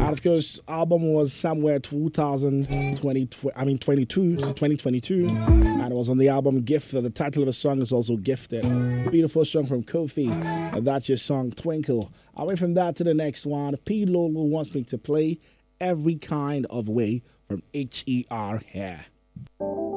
And of course, album was somewhere 2022, and it was on the album Gifted. The title of the song is also Gifted. Beautiful song from Kofi, and that's your song Twinkle. Away from that to the next one, P. Lolo wants me to play Every Kind of Way from HER Hair.